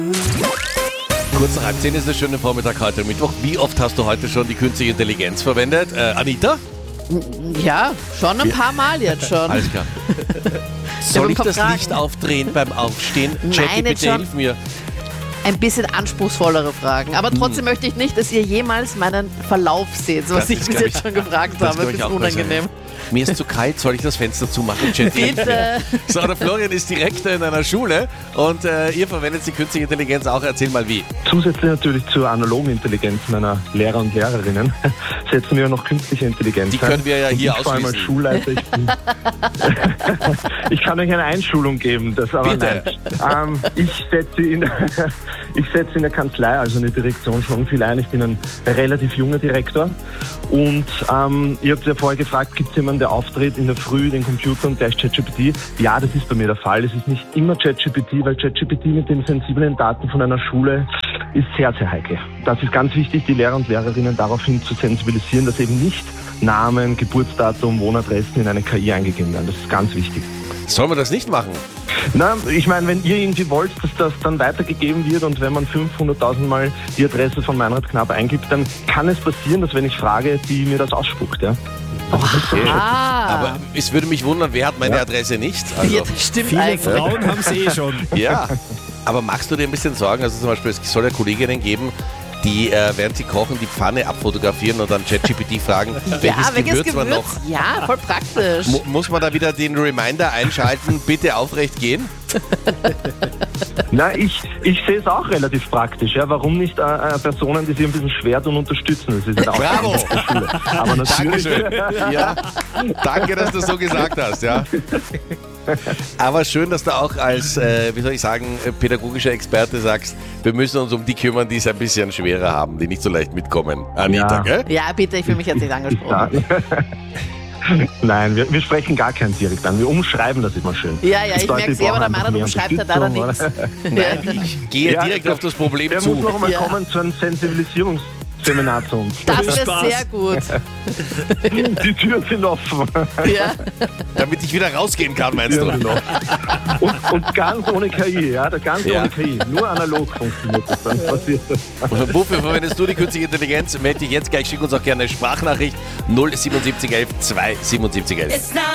Kurz nach 9:30 ist der schöne Vormittag heute Mittwoch. Wie oft hast du heute schon die künstliche Intelligenz verwendet? Anita? Ja, schon ein paar Mal jetzt schon. Alles klar. Soll ich das Fragen. Licht aufdrehen beim Aufstehen? Nein, Chatty, jetzt bitte schon. hilf mir. Ein bisschen anspruchsvollere Fragen. Aber trotzdem möchte ich nicht, dass ihr jemals meinen Verlauf seht, so was Das ich ist, bis glaub jetzt ich, schon gefragt das habe. glaub Ein ich bisschen auch mal unangenehm. Mir ist zu kalt, soll ich das Fenster zumachen? Chatty, hilf mir. Bitte. So, der Florian ist Direktor in einer Schule und ihr verwendet die künstliche Intelligenz auch. Erzähl mal wie. Zusätzlich natürlich zur analogen Intelligenz meiner Lehrer und Lehrerinnen setzen wir noch künstliche Intelligenz Die können wir ja ein. hier Und ich vor allem als ausschließen. Schulleiter, ich kann euch eine Einschulung geben, das aber Bitte. nein. Ich setze in der Kanzlei, also in der Direktion schon viel ein. Ich bin ein relativ junger Direktor und ihr habt ja vorher gefragt, gibt es jemanden, der auftritt in der Früh, den Computer und gleich ChatGPT? Ja, das ist bei mir der Fall. Es ist nicht immer ChatGPT, weil ChatGPT mit den sensiblen Daten von einer Schule ist sehr, sehr heikel. Das ist ganz wichtig, die Lehrer und Lehrerinnen daraufhin zu sensibilisieren, dass eben nicht Namen, Geburtsdatum, Wohnadressen in eine KI eingegeben werden. Das ist ganz wichtig. Sollen wir das nicht machen? Na, ich meine, wenn ihr irgendwie wollt, dass das dann weitergegeben wird und wenn man 500.000 Mal die Adresse von Meinrad Knapp eingibt, dann kann es passieren, dass wenn ich frage, die mir das ausspuckt, ja. Okay. Ah. Aber es würde mich wundern, wer hat meine Adresse nicht? Also, Ja, das stimmt Viele eigentlich. Frauen haben es schon. ja. Aber machst du dir ein bisschen Sorgen? Also zum Beispiel, es soll ja Kolleginnen geben, die, während sie kochen, die Pfanne abfotografieren und dann ChatGPT fragen, welches Gewürz man noch... Ja, voll praktisch. Muss man da wieder den Reminder einschalten, bitte aufrecht gehen? Na, ich sehe es auch relativ praktisch. Ja. Warum nicht Personen, die sich ein bisschen schwer tun, unterstützen? Das ist ja auch Bravo! in der Schule. Aber natürlich. Dankeschön. Ja, danke, dass du es so gesagt hast. Ja. Aber schön, dass du auch als, wie soll ich sagen, pädagogischer Experte sagst, wir müssen uns um die kümmern, die es ein bisschen schwerer haben, die nicht so leicht mitkommen. Anita, Ja. gell? Ja, bitte, ich fühle mich jetzt nicht angesprochen. Nein, wir sprechen gar keinen direkt an. Wir umschreiben das immer schön. Ja, Das ich bedeutet, merke sehr, aber der brauchen Meinrad einfach mehr umschreibt ja da dann Unterstützung, nichts. oder? Ich gehe Ja, direkt auf das Problem Der zu. muss noch einmal Ja. kommen zu einem Sensibilisierungsseminar zu uns. Das ist Spaß. sehr gut. Die Türen sind offen. Ja. Damit ich wieder rausgehen kann, meinst du? Und ganz ohne KI, ja, ganz Ja. ohne KI. Nur analog funktioniert das, dann passiert das. Und wofür verwendest du die künstliche Intelligenz? Melde dich jetzt gleich, schick uns auch gerne eine Sprachnachricht 07711 27711.